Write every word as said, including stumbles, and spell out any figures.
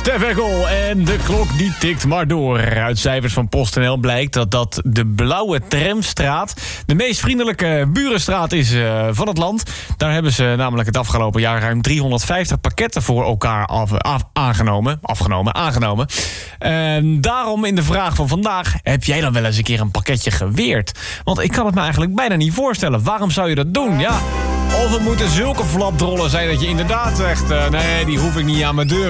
Stef Eckel en de klok die tikt maar door. Uit cijfers van PostNL blijkt dat dat de Blauwe Tramstraat de meest vriendelijke burenstraat is uh, van het land. Daar hebben ze namelijk het afgelopen jaar ruim driehonderdvijftig pakketten voor elkaar af, af, aangenomen. Afgenomen, aangenomen. En daarom in de vraag van vandaag, heb jij dan wel eens een keer een pakketje geweerd? Want ik kan het me eigenlijk bijna niet voorstellen. Waarom zou je dat doen? Ja, of het moeten zulke flapdrollen zijn dat je inderdaad zegt, uh, nee, die hoef ik niet aan mijn deur